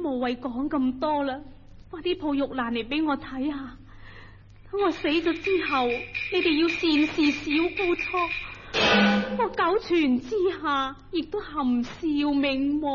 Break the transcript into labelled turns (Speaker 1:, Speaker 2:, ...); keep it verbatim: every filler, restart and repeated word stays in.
Speaker 1: 無謂講咁多啦，快啲抱玉蘭嚟俾我睇下。等我死咗之後，你哋要善事小姑初，我九泉之下亦都含笑冥夢。